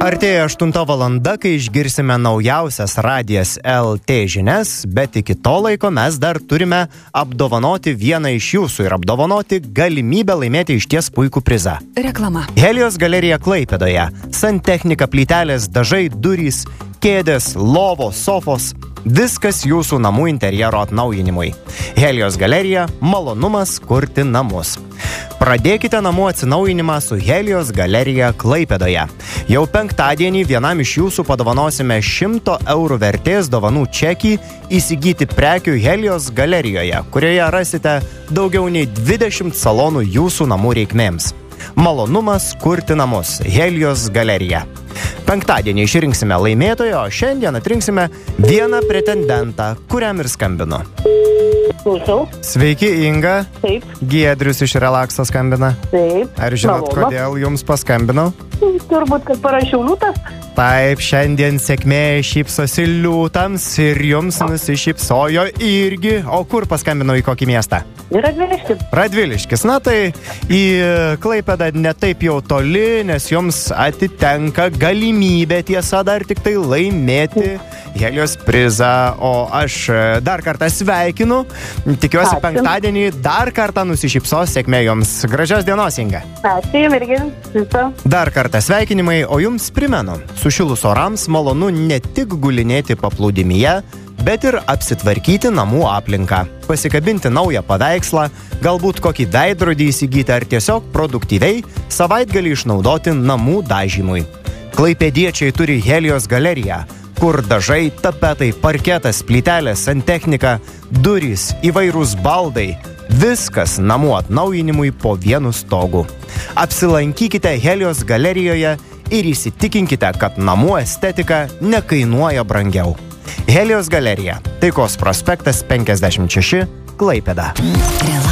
Artėja 8 valanda, kai išgirsime naujausias Radijas LT žinias, bet iki to laiko mes dar turime apdovanoti vieną iš jūsų ir apdovanoti galimybę laimėti išties puikų prizą. Reklama. Helios galerija Klaipėdoje. Santechnika, plytelės, dažai, durys, kėdės, lovos, sofos. Viskas jūsų namų interjero atnaujinimui. Helios galerija – malonumas kurti namus. Pradėkite namų atsinaujinimą su Helios galerija Klaipėdoje. Jau penktadienį vienam iš jūsų padovanosime 100 eurų vertės dovanų čekį įsigyti prekių Helios galerijoje, kurioje rasite daugiau nei 20 salonų jūsų namų reikmėms. Malonumas kurti namus. Helios galerija. Penktadienį išrinksime laimėtoją, o šiandien atrinksime vieną pretendentą, kuriam ir skambinu. Klausau. Sveiki, Inga. Taip. Giedrius iš Relaxo skambina. Taip. Ar žinot, kodėl jums paskambinau? Turbūt, kad parašiau liūtas. Taip, šiandien sėkmė šypsosi liūtams ir jums nusišypsojo irgi. O kur paskambinau, į kokį miestą? Radviliškis. Radviliškis. Na tai į Klaipėdą ne taip jau toli, nes jums atitenka galimybė tiesa dar tik tai laimėti Helios prizą. O aš dar kartą sveikinu. Tikiuosi penktadienį dar kartą nusišypsos sėkmė jums. Gražios dienos, Inga. Ačiū, irgi. Dar kartą sveikinimai, o jums primenu, sušilus orams malonu ne tik gulinėti paplūdimyje, bet ir apsitvarkyti namų aplinką, pasikabinti naują paveikslą, galbūt kokį veidrodį įsigyti ar tiesiog produktyviai savaitgalį išnaudoti namų dažymui. Klaipėdiečiai turi Helios galeriją, kur dažai, tapetai, parketas, plytelės, santechnika, durys, įvairūs baldai, viskas namų atnaujinimui po vienu stogu. Apsilankykite Helios galerijoje ir įsitikinkite, kad namų estetika nekainuoja brangiau. Helios galerija. Taikos prospektas 56, Klaipėda.